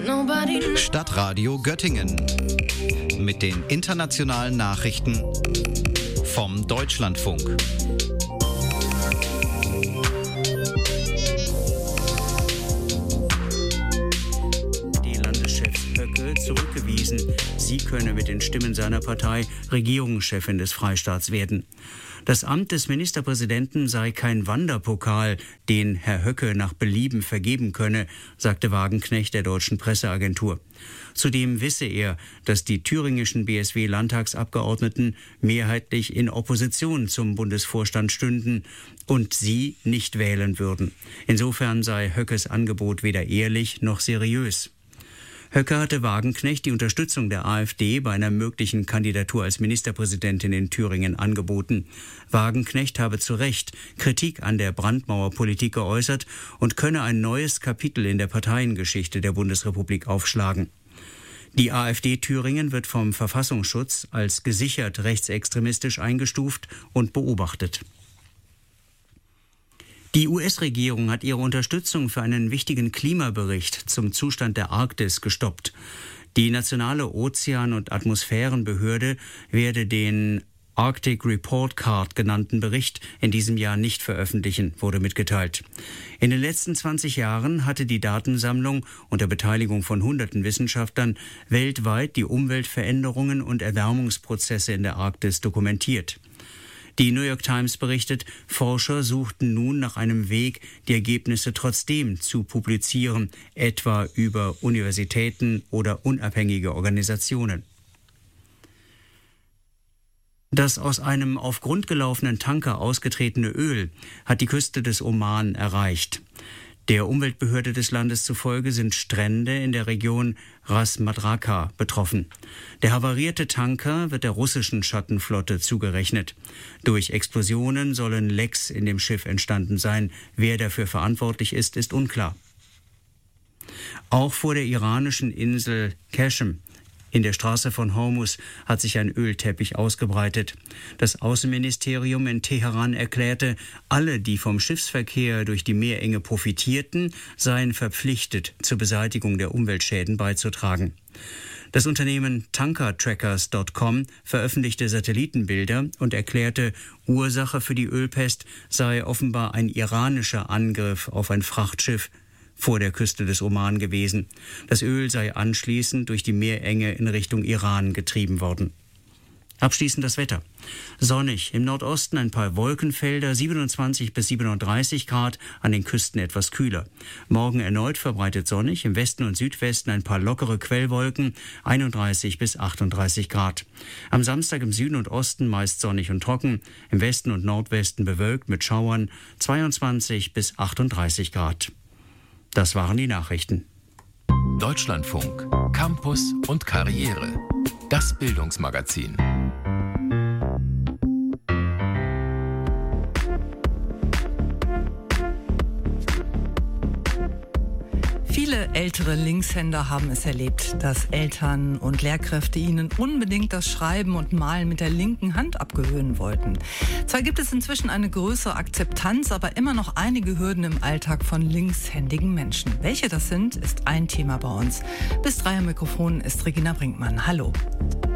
Stadtradio Göttingen mit den internationalen Nachrichten vom Deutschlandfunk. Die Landeschefs Höcke zurückgewiesen. Sie könne mit den Stimmen seiner Partei Regierungschefin des Freistaats werden. Das Amt des Ministerpräsidenten sei kein Wanderpokal, den Herr Höcke nach Belieben vergeben könne, sagte Wagenknecht der deutschen Presseagentur. Zudem wisse er, dass die thüringischen BSW-Landtagsabgeordneten mehrheitlich in Opposition zum Bundesvorstand stünden und sie nicht wählen würden. Insofern sei Höckes Angebot weder ehrlich noch seriös. Höcke hatte Wagenknecht die Unterstützung der AfD bei einer möglichen Kandidatur als Ministerpräsidentin in Thüringen angeboten. Wagenknecht habe zu Recht Kritik an der Brandmauerpolitik geäußert und könne ein neues Kapitel in der Parteiengeschichte der Bundesrepublik aufschlagen. Die AfD Thüringen wird vom Verfassungsschutz als gesichert rechtsextremistisch eingestuft und beobachtet. Die US-Regierung hat ihre Unterstützung für einen wichtigen Klimabericht zum Zustand der Arktis gestoppt. Die nationale Ozean- und Atmosphärenbehörde werde den Arctic Report Card genannten Bericht in diesem Jahr nicht veröffentlichen, wurde mitgeteilt. In den letzten 20 Jahren hatte die Datensammlung unter Beteiligung von hunderten Wissenschaftlern weltweit die Umweltveränderungen und Erwärmungsprozesse in der Arktis dokumentiert. Die New York Times berichtet, Forscher suchten nun nach einem Weg, die Ergebnisse trotzdem zu publizieren, etwa über Universitäten oder unabhängige Organisationen. Das aus einem auf Grund gelaufenen Tanker ausgetretene Öl hat die Küste des Oman erreicht. Der Umweltbehörde des Landes zufolge sind Strände in der Region Ras Madraka betroffen. Der havarierte Tanker wird der russischen Schattenflotte zugerechnet. Durch Explosionen sollen Lecks in dem Schiff entstanden sein. Wer dafür verantwortlich ist, ist unklar. Auch vor der iranischen Insel Qashem in der Straße von Hormuz hat sich ein Ölteppich ausgebreitet. Das Außenministerium in Teheran erklärte, alle, die vom Schiffsverkehr durch die Meerenge profitierten, seien verpflichtet, zur Beseitigung der Umweltschäden beizutragen. Das Unternehmen Tankertrackers.com veröffentlichte Satellitenbilder und erklärte, Ursache für die Ölpest sei offenbar ein iranischer Angriff auf ein Frachtschiff vor der Küste des Oman gewesen. Das Öl sei anschließend durch die Meerenge in Richtung Iran getrieben worden. Abschließend das Wetter. Sonnig, im Nordosten ein paar Wolkenfelder, 27 bis 37 Grad, an den Küsten etwas kühler. Morgen erneut verbreitet sonnig, im Westen und Südwesten ein paar lockere Quellwolken, 31 bis 38 Grad. Am Samstag im Süden und Osten meist sonnig und trocken, im Westen und Nordwesten bewölkt mit Schauern, 22 bis 38 Grad. Das waren die Nachrichten. Deutschlandfunk, Campus und Karriere. Das Bildungsmagazin. Viele ältere Linkshänder haben es erlebt, dass Eltern und Lehrkräfte ihnen unbedingt das Schreiben und Malen mit der linken Hand abgewöhnen wollten. Zwar gibt es inzwischen eine größere Akzeptanz, aber immer noch einige Hürden im Alltag von linkshändigen Menschen. Welche das sind, ist ein Thema bei uns. Bis 3 am Mikrofon ist Regina Brinkmann. Hallo.